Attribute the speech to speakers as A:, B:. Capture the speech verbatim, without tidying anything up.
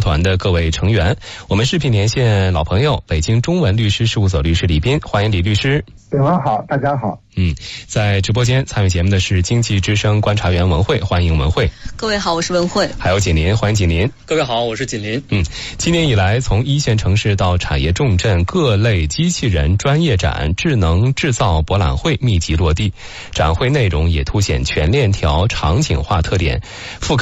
A: 团的各位成员。我们视频连线老朋友，北京中文律师事务所律师李斌，欢迎李律师。
B: 对方好，大家好。
A: 嗯，在直播间参与节目的是经济之声观察员文慧，欢迎文慧。
C: 各位好，我是文慧。
A: 还有锦林，欢迎锦林。
D: 各位好，我是锦林。
A: 嗯，今年以来，从一线城市到产业重镇，各类机器人专业展、智能制造博览会密集落地，展会内容也凸显全链条场景化特点，覆盖